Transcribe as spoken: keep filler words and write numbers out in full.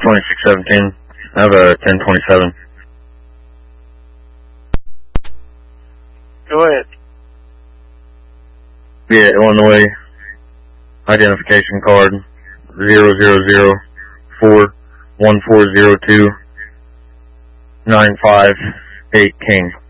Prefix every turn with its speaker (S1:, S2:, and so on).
S1: twenty-six seventeen. I have a ten twenty-seven.
S2: Go ahead.
S1: Yeah, Illinois. Identification card zero zero zero four one four zero two nine five eight King.